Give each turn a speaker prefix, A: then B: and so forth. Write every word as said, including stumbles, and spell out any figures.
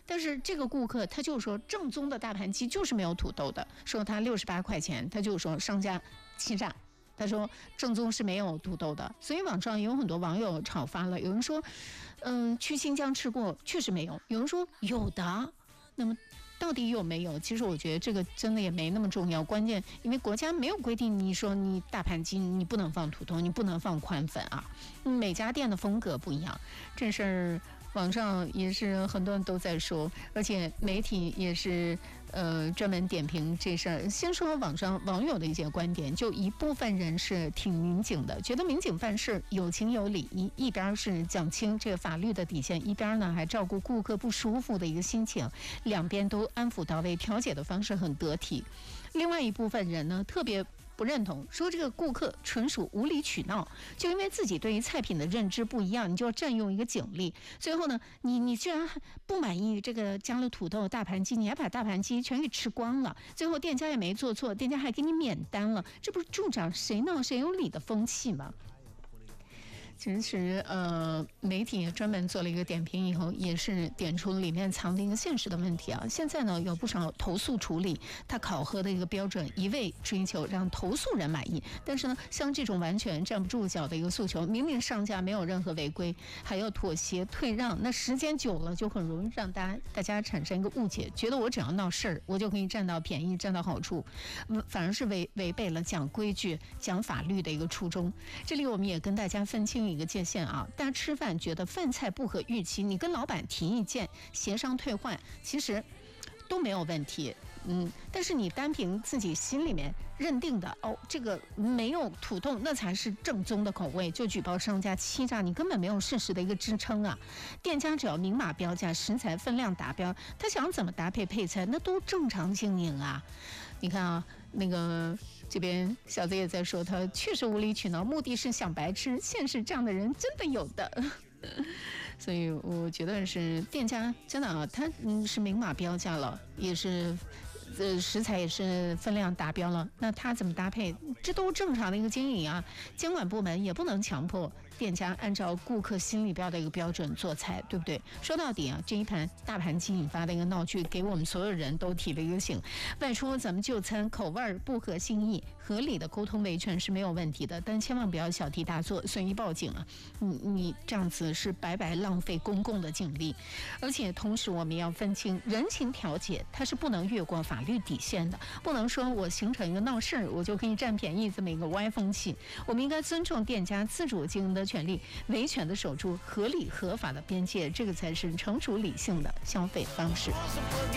A: 但是这个顾客他就说正宗的大盘鸡就是没有土豆的，说他六十八块钱，他就说商家欺诈。他说正宗是没有土豆的，所以网上有很多网友炒翻了。有人说，嗯、呃，去新疆吃过，确实没有；有人说有的，那么到底有没有？其实我觉得这个真的也没那么重要，关键因为国家没有规定，你说你大盘鸡你不能放土豆，你不能放宽粉啊，每家店的风格不一样，这事儿。网上也是很多人都在说，而且媒体也是呃专门点评这事儿。先说网上网友的一些观点，就一部分人是挺民警的，觉得民警办事有情有理，一一边是讲清这个法律的底线，一边呢还照顾顾客不舒服的一个心情，两边都安抚到位，调解的方式很得体。另外一部分人呢特别不认同，说这个顾客纯属无理取闹，就因为自己对于菜品的认知不一样，你就要占用一个警力。最后呢，你你居然不满意这个加了土豆大盘鸡，你还把大盘鸡全给吃光了，最后店家也没做错，店家还给你免单了，这不是助长谁闹谁有理的风气吗？其实，呃，媒体也专门做了一个点评，以后也是点出里面藏的一个现实的问题啊。现在呢，有不少投诉处理，它考核的一个标准，一味追求让投诉人满意。但是呢，像这种完全站不住脚的一个诉求，明明商家没有任何违规，还要妥协退让，那时间久了就很容易让大家大家产生一个误解，觉得我只要闹事儿，我就可以占到便宜，占到好处，反而是违违背了讲规矩、讲法律的一个初衷。这里我们也跟大家分清一个界限啊，大家吃饭觉得饭菜不合预期，你跟老板提意见，协商退换，其实都没有问题。嗯，但是你单凭自己心里面认定的哦，这个没有土豆那才是正宗的口味，就举报商家欺诈，你根本没有事实的一个支撑啊。店家只要明码标价，食材分量达标，他想怎么搭配配菜，那都正常经营啊。你看啊，那个。这边小子也在说，他确实无理取闹，目的是想白吃。现实这样的人真的有的，所以我觉得是店家真的啊，他嗯是明码标价了，也是呃食材也是分量达标了，那他怎么搭配，这都正常的一个经营啊。监管部门也不能强迫店家按照顾客心里标的一个标准做菜，对不对？说到底啊，这一盘大盘鸡引发的一个闹剧，给我们所有人都提了一个醒：外出咱们就餐口味不合心意，合理的沟通维权是没有问题的，但千万不要小题大做，随意报警啊！你你这样子是白白浪费公共的警力。而且同时我们要分清，人情调解它是不能越过法律底线的，不能说我形成一个闹事儿我就可以占便宜这么一个歪风气。我们应该尊重店家自主经营的权利，维权的守住合理合法的边界，这个才是成熟理性的消费方式。